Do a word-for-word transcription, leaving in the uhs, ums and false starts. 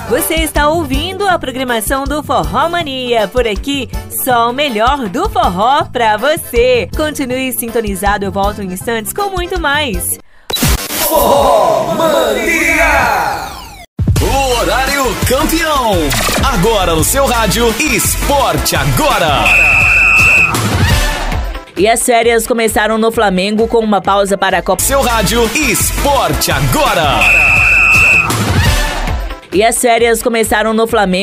Você está ouvindo a programação do Forró Mania. Por aqui, só o melhor do forró pra você. Continue sintonizado, eu volto em instantes com muito mais. Forró Mania! O horário campeão. Agora no seu rádio, Esporte Agora. E as férias começaram no Flamengo com uma pausa para a Copa. Seu rádio, Esporte Agora. E as férias começaram no Flamengo.